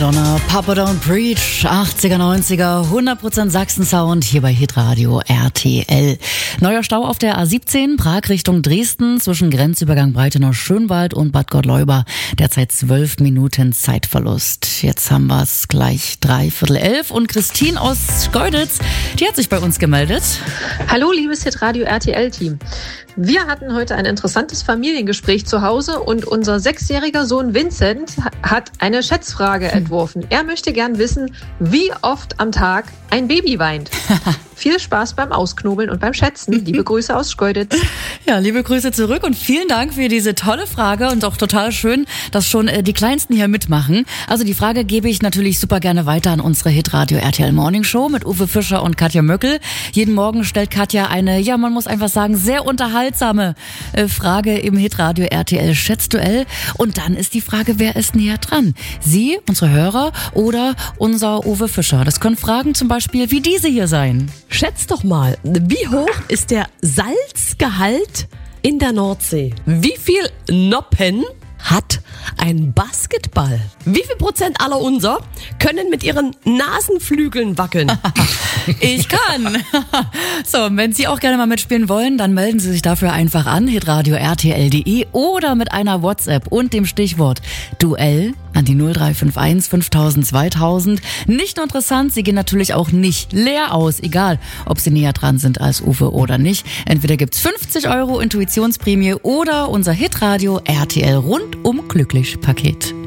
Donner, Papa Don't Preach, 80er, 90er, 100% Sachsen-Sound hier bei Hitradio RTL. Neuer Stau auf der A17, Prag Richtung Dresden, zwischen Grenzübergang Breitenau-Schönwald und Bad Gottleuba. Derzeit 12 Minuten Zeitverlust. Jetzt haben wir es gleich 11:45 und Christine aus Schkeuditz, die hat sich bei uns gemeldet. Hallo, liebes Hitradio RTL-Team. Wir hatten heute ein interessantes Familiengespräch zu Hause und unser 6-jähriger Sohn Vincent hat eine Schätzfrage entworfen. Er möchte gern wissen, wie oft am Tag ein Baby weint. Viel Spaß beim Ausknobeln und beim Schätzen. Liebe Grüße aus Schkeuditz. Ja, liebe Grüße zurück und vielen Dank für diese tolle Frage und auch total schön, dass schon die Kleinsten hier mitmachen. Also die Frage gebe ich natürlich super gerne weiter an unsere Hitradio RTL Morning Show mit Uwe Fischer und Katja Möckel. Jeden Morgen stellt Katja eine, ja man muss einfach sagen, sehr unterhaltsame Frage im Hitradio RTL Schätzduell. Und dann ist die Frage, wer ist näher dran? Sie, unsere Hörer oder unser Uwe Fischer? Das können Fragen zum Beispiel wie diese hier sein. Schätzt doch mal, wie hoch ist der Salzgehalt in der Nordsee? Wie viel Noppen hat ein Basketball? Wie viel Prozent aller unser können mit ihren Nasenflügeln wackeln? Ich kann. So, und wenn Sie auch gerne mal mitspielen wollen, dann melden Sie sich dafür einfach an, hitradio rtl.de oder mit einer WhatsApp und dem Stichwort Duell an die 0351 5000 2000. Nicht nur interessant, Sie gehen natürlich auch nicht leer aus, egal ob Sie näher dran sind als Uwe oder nicht. Entweder gibt's 50 € Intuitionsprämie oder unser Hitradio RTL Rundum Glücklich Paket.